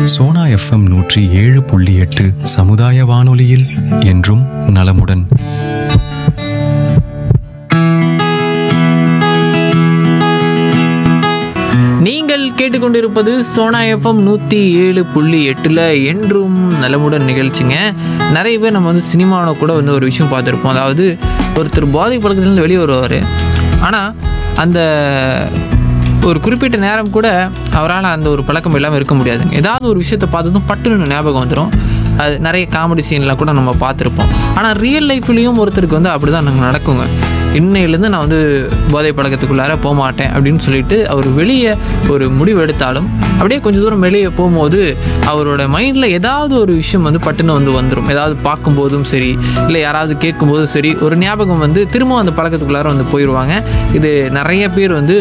Sona FM 107.8 சமுதாய வானொலியில் என்றும் நலமுடன். நீங்கள் கேட்டுக்கொண்டிருப்பது சோனா எஃப்எம் 107.8 என்றும் நலமுடன் நிகழ்ச்சிங்க. நிறைய பேர் நம்ம வந்து சினிமாவில் கூட வந்து ஒரு விஷயம் பார்த்துருப்போம். அதாவது ஒருத்தர் போதை பழக்கத்துலேருந்து வெளியே வருவார். ஆனால் அந்த ஒரு குறிப்பிட்ட நேரம் கூட அவரால் அந்த ஒரு பழக்கம் இல்லாமல் இருக்க முடியாதுங்க. ஏதாவது ஒரு விஷயத்தை பார்த்ததும் பட்டுன்னு ஞாபகம் வந்துடும். அது நிறைய காமெடி சீன்லாம் கூட நம்ம பார்த்துருப்போம். ஆனால் ரியல் லைஃப்லேயும் ஒருத்தருக்கு வந்து அப்படி தான் நாங்கள் நடக்குங்க. இன்னையிலேருந்து நான் வந்து போதை பழக்கத்துக்குள்ளார போக மாட்டேன் அப்படின்னு சொல்லிட்டு அவர் வெளியே ஒரு முடிவு எடுத்தாலும் அப்படியே கொஞ்சம் தூரம் வெளியே போகும்போது அவரோட மைண்டில் ஏதாவது ஒரு விஷயம் வந்து பட்டுன்னு வந்து வந்துடும். ஏதாவது பார்க்கும்போதும் சரி, இல்லை யாராவது கேட்கும்போதும் சரி, ஒரு ஞாபகம் வந்து திரும்ப அந்த பழக்கத்துக்குள்ளார வந்து போயிடுவாங்க. இது நிறைய பேர் வந்து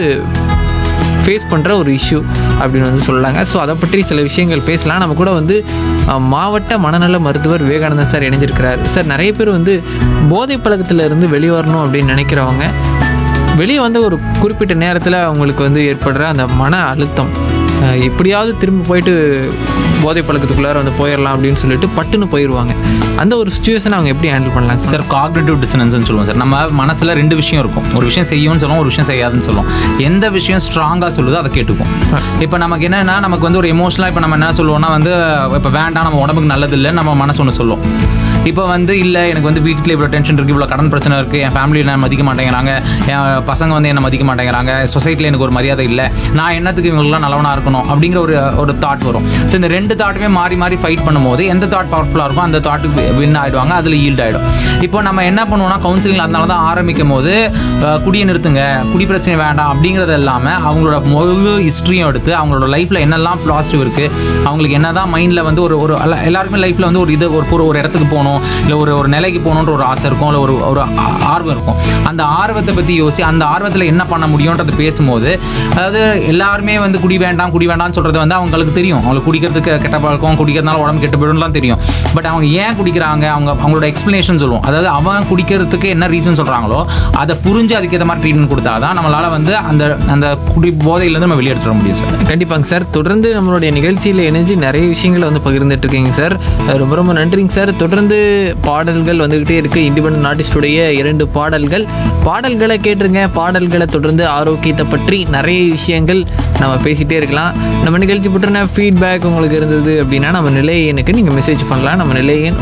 ஃபேஸ் பண்ணுற ஒரு இஷ்யூ அப்படின்னு வந்து சொல்லலாங்க. ஸோ அதை பற்றி சில விஷயங்கள் பேசலாம். நம்ம கூட வந்து மாவட்ட மனநல மருத்துவர் விவேகானந்தன் சார் இணைஞ்சிருக்கிறார். சார், நிறைய பேர் வந்து போதை பழக்கத்தில் இருந்து வெளியே வரணும் அப்படின்னு நினைக்கிறவங்க வெளியே வந்து ஒரு குறிப்பிட்ட நேரத்தில் அவங்களுக்கு வந்து ஏற்படுற அந்த மன அழுத்தம், எப்படியாவது திரும்ப போயிட்டு போதை பழக்கத்துக்குள்ளார வந்து போயிடலாம் அப்படின்னு சொல்லிட்டு பட்டுன்னு போயிடுவாங்க. அந்த ஒரு சுச்சுவேஷனை அவங்க எப்படி ஹேண்டில் பண்ணலாம் சார்? காக்னிட்டிவ் டிசனன்ஸ்னு சொல்லுவோம் சார். நம்ம மனசில் ரெண்டு விஷயம் இருக்கும். ஒரு விஷயம் செய்யும்னு சொல்லுவோம், ஒரு விஷயம் செய்யாதுன்னு சொல்லுவோம். எந்த விஷயம் ஸ்ட்ராங்காக சொல்லுதோ அதை கேட்டுக்கும். இப்போ நமக்கு என்னென்னா, நமக்கு வந்து ஒரு எமோஷனலாக இப்போ நம்ம என்ன சொல்லுவோம்னா வந்து இப்போ வேண்டாம், நம்ம உடம்புக்கு நல்லது இல்லைன்னு நம்ம மனசு ஒன்று சொல்லும். இப்போ வந்து இல்லை, எனக்கு வந்து வீட்டில் இவ்வளோ டென்ஷன் இருக்குது, இவ்வளோ கடன் பிரச்சனை இருக்குது, என் ஃபேமிலியில் என்ன மதிக்க மாட்டேங்கிறாங்க, என் பசங்க வந்து என்னை மதிக்க மாட்டேங்கிறாங்க, சொசைட்டியில் எனக்கு ஒரு மரியாதை இல்லை, நான் என்னத்துக்கு இவங்களுக்குலாம் நல்லவனாக இருக்கணும் அப்படிங்கிற ஒரு தாட் வரும். ஸோ இந்த ரெண்டு தாட்டுமே மாறி மாறி ஃபைட் பண்ணும்போது எந்த தாட் பவர்ஃபுல்லாக இருக்கும் அந்த தாட்டுக்கு வின் ஆகிடுவாங்க, அதில் ஈல்ட் ஆகிடும். இப்போ நம்ம என்ன பண்ணுவோம்னா கவுன்சிலிங் அதனால தான் ஆரம்பிக்கும் போது குடியை நிறுத்துங்க, குடி பிரச்சனை வேண்டாம் அப்படிங்கிறது இல்லாமல் அவங்களோட முழு ஹிஸ்ட்ரியும் எடுத்து அவங்களோட லைஃப்பில் என்னெல்லாம் பாசிட்டிவ் இருக்குது, அவங்களுக்கு என்ன தான் மைண்டில் வந்து ஒரு எல்லாருக்குமே லைஃப்பில் வந்து ஒரு இடத்துக்கு போகணும், இல்லை ஒரு நிலைக்கு போகணுன்ற ஒரு ஆசை இருக்கும், இல்லை ஒரு ஆர்வம் இருக்கும். அந்த ஆர்வத்தை பற்றி யோசி, அந்த ஆர்வத்தில் என்ன பண்ண முடியும்ன்றது பேசும்போது, அதாவது எல்லாருமே வந்து குடி வேண்டாம்னு சொல்கிறது வந்து அவங்களுக்கு தெரியும். அவங்களுக்கு குடிக்கிறதுக்கு கெட்ட பழக்கம், குடிக்கிறதுனால உடம்பு கெட்டு போயிடும்லாம் தெரியும். பட் அவங்க ஏன் குடிக்கிறாங்க, அவங்களோட எக்ஸ்பிளனேஷன் சொல்லுவோம். அதாவது அவன் குடிக்கிறதுக்கு என்ன ரீசன் சொல்கிறாங்களோ அதை புரிஞ்சு அதுக்கேற்ற மாதிரி ட்ரீட்மெண்ட் கொடுத்தா தான் நம்மளால் வந்து அந்த குடி போதையிலேருந்து நம்ம வெளியெடுத்துட முடியும் சார். கண்டிப்பாங்க சார். தொடர்ந்து நம்மளுடைய நிகழ்ச்சியில் இணைஞ்சு நிறைய விஷயங்களை வந்து பகிர்ந்துட்டு இருக்கீங்க சார். ரொம்ப ரொம்ப நன்றிங்க சார். தொடர்ந்து பாடல்கள் வந்துகிட்டே இருக்கு. இண்டிபெண்டன்ட் ஆர்டிஸ்டுடைய 2 பாடல்களை கேட்டுருங்க. பாடல்களை தொடர்ந்து ஆரோக்கியத்தை பற்றி நிறைய விஷயங்கள் நம்ம பேசிகிட்டே இருக்கலாம். நம்ம நிகழ்ச்சி பற்றின ஃபீட்பேக் உங்களுக்கு இருந்தது அப்படின்னா நம்ம நிலையனுக்கு நீங்கள் மெசேஜ் பண்ணலாம். நம்ம நிலையன்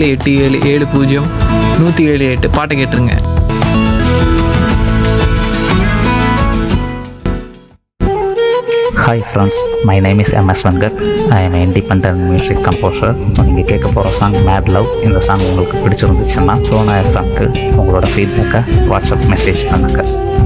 9787700178. பாட்டை கேட்டுருங்க. Hi friends, my name is MS Venkat. I am an independent music composer. நீங்கள் கேட்க போகிற சாங் மேட் லவ். இந்த சாங் உங்களுக்கு பிடிச்சிருந்துச்சுன்னா சோனா எஃப்எம்க்கு உங்களோட ஃபீட்பேக்கை வாட்ஸ்அப் மெசேஜ் பண்ணுங்கள்.